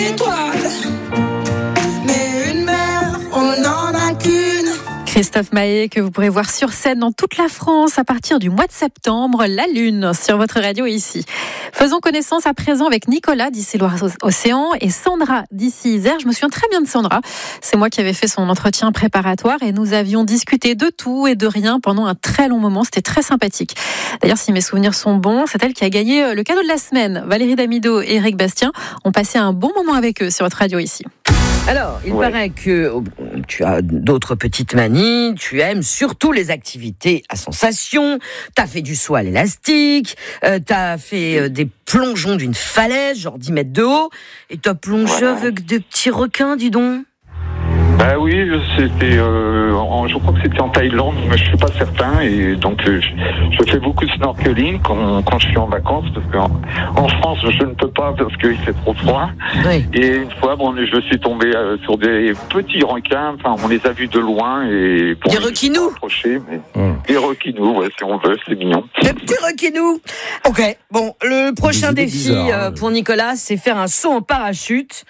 Christophe Maé, que vous pourrez voir sur scène dans toute la France à partir du mois de septembre, La Lune, sur votre radio ici. Faisons connaissance à présent avec Nicolas d'ici Loire-Océan et Sandra d'ici Isère. Je me souviens très bien de Sandra. C'est moi qui avais fait son entretien préparatoire et nous avions discuté de tout et de rien pendant un très long moment. C'était très sympathique. D'ailleurs, si mes souvenirs sont bons, c'est elle qui a gagné le cadeau de la semaine. Valérie Damido et Eric Bastien ont passé un bon moment avec eux sur votre radio ici. Alors, il paraît que tu as d'autres petites manies, tu aimes surtout les activités à sensation, t'as fait du saut à l'élastique, t'as fait des plongeons d'une falaise, genre 10 mètres de haut, et t'as plongé avec des petits requins, dis donc. Bah oui, c'était, je crois que c'était en Thaïlande, mais je suis pas certain, et donc je fais beaucoup de snorkeling quand je suis en vacances, parce qu'en France je ne peux pas parce qu'il fait trop froid. Oui. Et une fois, je suis tombé sur des petits requins, enfin on les a vus de loin et des requinous. Des requinous, ouais, si on veut, c'est mignon. Des petits requinous. Ok, bon, le prochain défi pour Nicolas, c'est faire un saut en parachute.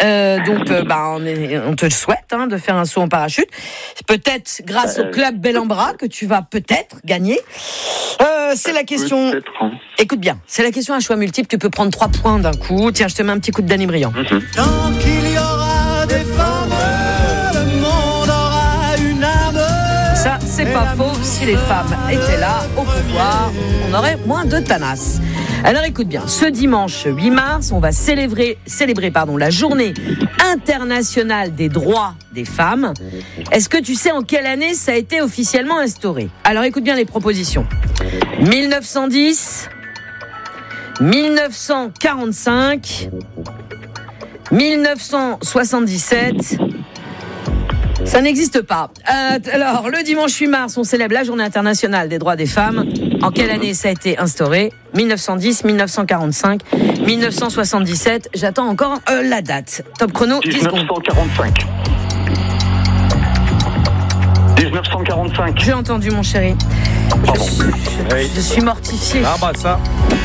On te le souhaite. De faire un saut en parachute. Peut-être grâce au club Bel en Bras que tu vas peut-être gagner. C'est la question. Écoute bien, c'est la question à choix multiple. Tu peux prendre 3 points d'un coup. Tiens, je te mets un petit coup de Danny Briand. Tant qu'il y aura des femmes, le monde aura une âme. Ça, c'est pas faux. Si les femmes étaient là, au pouvoir, on aurait moins de tanasse. Alors écoute bien, ce dimanche 8 mars, on va célébrer la journée internationale des droits des femmes. Est-ce que tu sais en quelle année ça a été officiellement instauré ? Alors écoute bien les propositions. 1910, 1945, 1977... Ça n'existe pas. Alors, le dimanche 8 mars, on célèbre la journée internationale des droits des femmes. En quelle année ça a été instauré ? 1910, 1945, 1977. J'attends encore la date. Top chrono, 10 secondes. 1945. 1945. J'ai entendu, mon chéri. Je suis mortifiée. Ah bah ça...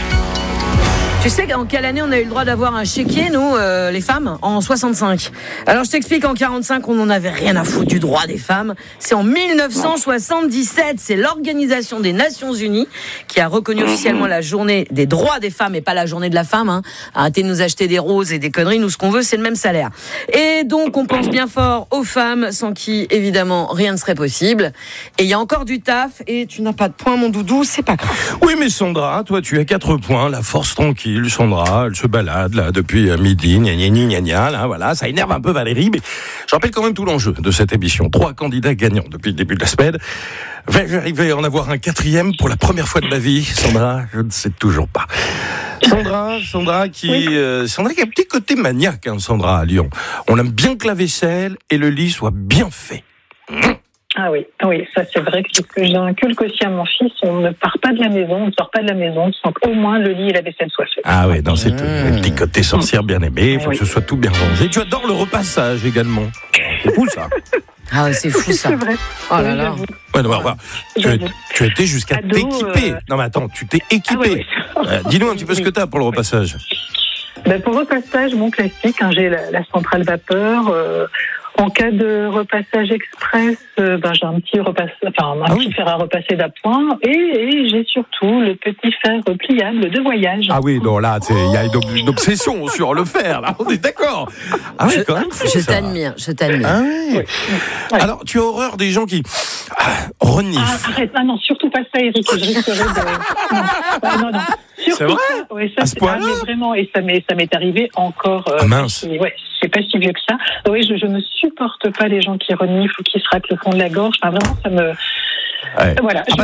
Tu sais en quelle année on a eu le droit d'avoir un chéquier, nous, les femmes ? En 65. Alors, je t'explique, en 45, on n'en avait rien à foutre du droit des femmes. C'est en 1977. C'est l'Organisation des Nations Unies qui a reconnu officiellement la journée des droits des femmes et pas la journée de la femme. Arrêtez de nous acheter des roses et des conneries. Nous, ce qu'on veut, c'est le même salaire. Et donc, on pense bien fort aux femmes, sans qui, évidemment, rien ne serait possible. Et il y a encore du taf. Et tu n'as pas de points, mon doudou. C'est pas grave. Oui, mais Sandra, toi, tu as 4 points. La force tranquille. Sandra, elle se balade là depuis midi, gna, là, voilà, ça énerve un peu Valérie, mais je rappelle quand même tout l'enjeu de cette émission. 3 candidats gagnants depuis le début de la semaine. Vais-je arriver à en avoir un 4e pour la première fois de ma vie, Sandra ? Je ne sais toujours pas. Sandra qui a un petit côté maniaque, Sandra, à Lyon. On aime bien que la vaisselle et le lit soient bien faits. Ah oui, ça c'est vrai que c'est ce que j'inculque aussi à mon fils. On ne part pas de la maison, on ne sort pas de la maison sans qu'au moins le lit et la vaisselle soient faits. Ah oui, c'est le petit côté sorcière bien aimé, il faut que ce soit tout bien rangé. Tu adores le repassage également. C'est fou ça. Ah ouais, c'est fou ça. C'est vrai. Oh là là. Ouais, tu as été jusqu'à t'équiper. Non mais attends, tu t'es équipé. Dis-nous un petit peu ce que tu as pour le repassage. Pour le repassage, mon classique, j'ai la centrale vapeur. En cas de repassage express, j'ai un petit petit fer à repasser d'appoint et j'ai surtout le petit fer pliable de voyage. Ah oui, non là, il y a une obsession sur le fer, là, on est d'accord. Ah oui, quand même. Je t'admire. Ah oui. Ouais. Alors, tu as horreur des gens qui reniflent. Arrête, non, surtout pas ça, Eric, je risquerais de... Non. Surtout c'est vrai ça, ouais, ça à ce point-là vraiment, et ça m'est arrivé encore. Mince. C'est pas si vieux que ça. Oui, je ne supporte pas les gens qui reniflent ou qui se raclent le fond de la gorge. Enfin, vraiment, ça me... Ouais. Voilà.